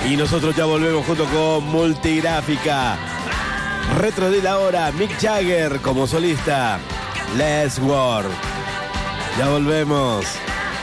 Y nosotros ya volvemos junto con Multigráfica. Retro de la hora, Mick Jagger como solista. Let's Work. Ya volvemos.